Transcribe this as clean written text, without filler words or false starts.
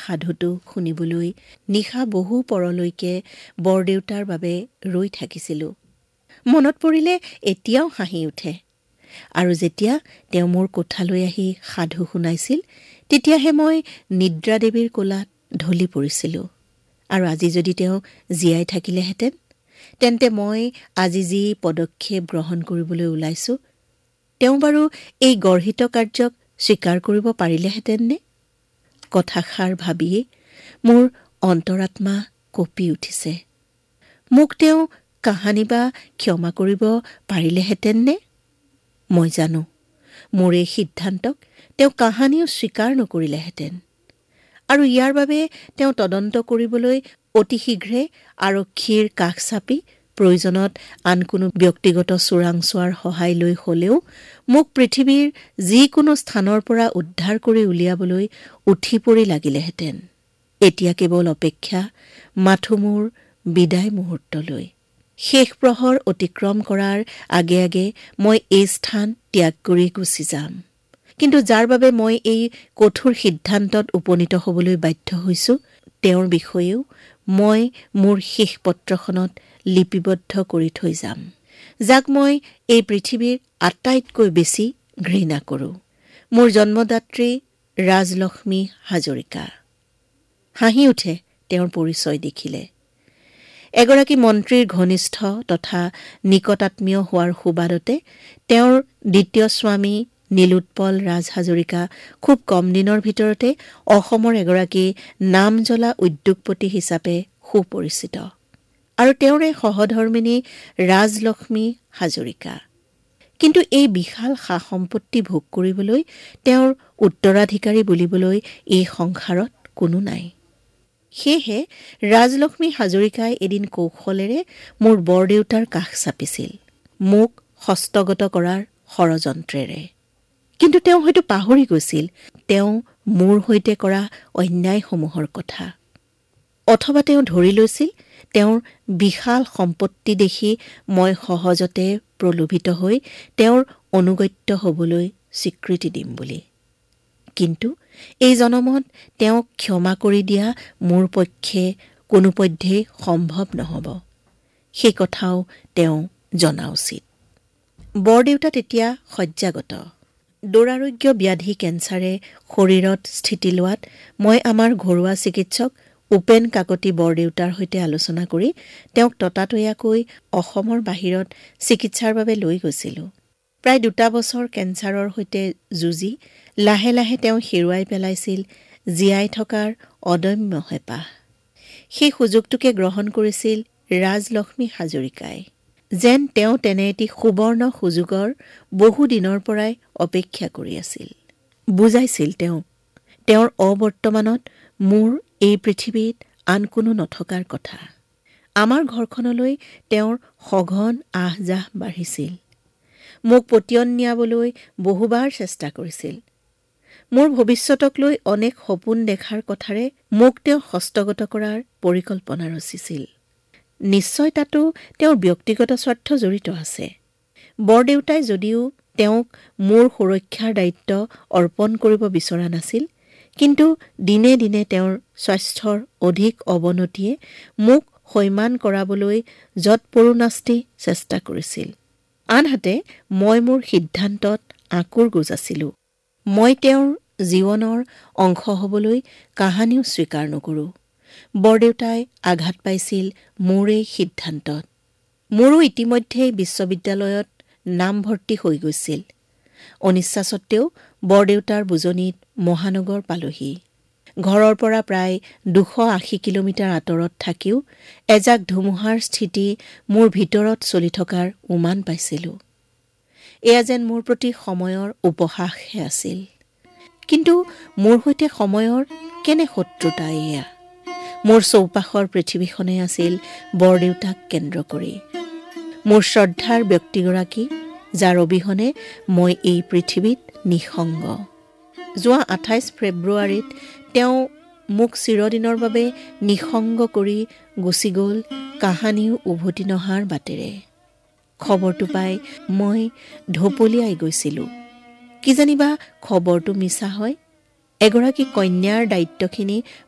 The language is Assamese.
সাধুটো শুনিবলৈ নিশা বহু পৰলৈকে বৰদেউতাৰ বাবে ৰৈ থাকিছিলোঁ। মনত পৰিলে এতিয়াও হাঁহি উঠে। আৰু যেতিয়া তেওঁ মোৰ কোঠালৈ আহি সাধু শুনাইছিল, তেতিয়াহে মই নিদ্ৰাদেৱীৰ কোলাত ঢলি পৰিছিলোঁ। আৰু আজি যদি তেওঁ জীয়াই থাকিলেহেঁতেন, তেন্তে মই আজি যি পদক্ষেপ গ্ৰহণ কৰিবলৈ ওলাইছোঁ, তেওঁ বাৰু এই গৰ্হিত কাৰ্যক স্বীকাৰ কৰিব পাৰিলেহেঁতেননে? কথাষাৰ ভাবিয়েই মোৰ অন্তৰাত্মা কঁপি উঠিছে। মোক তেওঁ কাহানি বা ক্ষমা কৰিব পাৰিলেহেঁতেননে? মই জানো, মোৰ এই সিদ্ধান্তক তেওঁ কাহানিও স্বীকাৰ নকৰিলেহেঁতেন। আৰু ইয়াৰ বাবে তেওঁ তদন্ত কৰিবলৈ অতি শীঘ্ৰে আৰক্ষীৰ কাষ চাপি প্ৰয়োজনত আন কোনো ব্যক্তিগত চোৰাংচোৱাৰ সহায় লৈ হ'লেও মোক পৃথিৱীৰ যিকোনো স্থানৰ পৰা উদ্ধাৰ কৰি উলিয়াবলৈ উঠি পৰি লাগিলেহেঁতেন। এতিয়া কেৱল অপেক্ষা মাথো মোৰ বিদায় মুহূৰ্তলৈ। শেষ প্ৰহৰ অতিক্ৰম কৰাৰ আগে আগে মই এই স্থান ত্যাগ কৰি গুচি যাম। কিন্তু যাৰ বাবে মই এই কঠোৰ সিদ্ধান্তত উপনীত হ'বলৈ বাধ্য হৈছোঁ, তেওঁৰ বিষয়েও মই মোৰ শেষ পত্ৰখনত লিপিবদ্ধ কৰি থৈ যাম, যাক মই এই পৃথিৱীৰ আটাইতকৈ বেছি ঘৃণা কৰোঁ। মোৰ জন্মদাত্ৰী ৰাজলক্ষ্মী হাজৰিকা। হাঁহি উঠে তেওঁৰ পৰিচয় দেখিলে। এগৰাকী মন্ত্ৰীৰ ঘনিষ্ঠ তথা নিকটাত্মীয় হোৱাৰ সুবাদতে তেওঁৰ দ্বিতীয় স্বামী নীলোৎপল ৰাজ হাজৰিকা খুব কম দিনৰ ভিতৰতে অসমৰ এগৰাকী নামজ্বলা উদ্যোগপতি হিচাপে সুপৰিচিত। আৰু তেওঁৰে সহধৰ্মিনী ৰাজলক্ষ্মী হাজৰিকা। কিন্তু এই বিশাল সা সম্পত্তি ভোগ কৰিবলৈ তেওঁৰ উত্তৰাধিকাৰী বুলিবলৈ এই সংসাৰত কোনো নাই। সেয়েহে ৰাজলক্ষ্মী হাজৰিকাই এদিন কৌশলেৰে মোৰ বৰদেউতাৰ কাষ চাপিছিল, মোক হস্তগত কৰাৰ ষড়যন্ত্ৰেৰে। কিন্তু তেওঁ হয়তো পাহৰি গৈছিল তেওঁ মোৰ সৈতে কৰা অন্যায়সমূহৰ কথা। অথবা তেওঁ ধৰি লৈছিল তেওঁৰ বিশাল সম্পত্তি দেখি মই সহজতে প্ৰলোভিত হৈ তেওঁৰ অনুগত্য হ'বলৈ স্বীকৃতি দিম বুলি। কিন্তু এই জনমত তেওঁক ক্ষমা কৰি দিয়া মোৰ পক্ষে কোনোপধ্যেই সম্ভৱ নহ'ব। সেই কথাও তেওঁ জনা উচিত। বৰদেউতা তেতিয়া শয্যাগত। দুৰাৰোগ্য ব্যাধি কেঞ্চাৰে শৰীৰত স্থিতি লোৱাত মই আমাৰ ঘৰুৱা চিকিৎসক উপেন কাকতি বৰদেউতাৰ সৈতে আলোচনা কৰি তেওঁক ততাতৈয়াকৈ অসমৰ বাহিৰত চিকিৎসাৰ বাবে লৈ গৈছিলোঁ। প্ৰায় 2 বছৰ কেঞ্চাৰৰ সৈতে যুঁজি লাহে লাহে তেওঁ হেৰুৱাই পেলাইছিল জীয়াই থকাৰ অদম্য হেঁপাহ। সেই সুযোগটোকে গ্ৰহণ কৰিছিল ৰাজলক্ষ্মী হাজৰিকাই। যেন তেওঁ তেনে এটি সুবৰ্ণ সুযোগৰ বহু দিনৰ পৰাই অপেক্ষা কৰি আছিল। বুজাইছিল তেওঁ, তেওঁৰ অবৰ্তমানত মোৰ এই পৃথিৱীত আন কোনো নথকাৰ কথা। আমাৰ ঘৰখনলৈ তেওঁৰ সঘন আহযাহ বাঢ়িছিল। মোক পতিয়ন নিয়াবলৈ বহুবাৰ চেষ্টা কৰিছিল। মোৰ ভৱিষ্যতক লৈ অনেক সপোন দেখাৰ কথাৰে মোক তেওঁ হস্তগত কৰাৰ পৰিকল্পনা ৰচিছিল। নিশ্চয় তাতো তেওঁৰ ব্যক্তিগত স্বাৰ্থ জড়িত আছে। বৰদেউতাই যদিও তেওঁক মোৰ সুৰক্ষাৰ দায়িত্ব অৰ্পণ কৰিব বিচৰা নাছিল, কিন্তু দিনে দিনে তেওঁৰ স্বাস্থ্যৰ অধিক অৱনতিয়ে মোক সৈমান কৰাবলৈ যৎপৰোনাস্তি চেষ্টা কৰিছিল। আনহাতে মই মোৰ সিদ্ধান্তত আঁকুৰ গোজ আছিলোঁ। মই তেওঁৰ জীৱনৰ অংশ হ'বলৈ কাহানিও স্বীকাৰ নকৰোঁ। বৰদেউতাই আঘাত পাইছিল মোৰ এই সিদ্ধান্তত। মোৰো ইতিমধ্যে বিশ্ববিদ্যালয়ত নামভৰ্তি হৈ গৈছিল। অনিচ্ছা সত্ত্বেও বৰদেউতাৰ বুজনিত মহানগৰ পালোহি। ঘৰৰ পৰা প্ৰায় 280 কিলোমিটাৰ আঁতৰত থাকিও এজাক ধুমুহাৰ স্থিতি মোৰ ভিতৰত চলি থকাৰ উমান পাইছিলোঁ। এয়া যেন মোৰ প্ৰতি সময়ৰ উপহাসহে আছিল। কিন্তু মোৰ সৈতে সময়ৰ কেনে শত্ৰুতা এয়া। মোৰ চৌপাশৰ পৃথিৱীখনেই আছিল বৰদেউতাক কেন্দ্ৰ কৰি। মোৰ শ্ৰদ্ধাৰ ব্যক্তিগৰাকী, যাৰ অবিহনে মই এই পৃথিৱীত নিঃসংগ। যোৱা 28 ফেব্ৰুৱাৰীত তেওঁ মোক চিৰদিনৰ বাবে নিঃসংগ কৰি গুচি গ'ল কাহানিও উভতি নহাৰ বাটেৰে। খবৰটো পাই মই ঢপলিয়াই গৈছিলোঁ। কিজানিবা খবৰটো মিছা হয়। এগৰাকী কন্যাৰ দায়িত্বখিনি